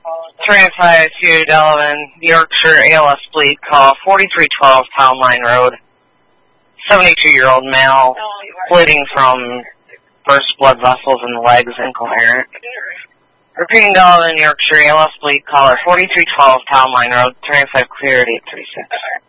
305 to Delavan, Yorkshire ALS bleed, call 4312 Town Line Road. 72-year-old male, bleeding from burst blood vessels in the legs, incoherent. Repeating Delavan, Yorkshire ALS bleed, caller 4312 Town Line Road, 305 clear at 836.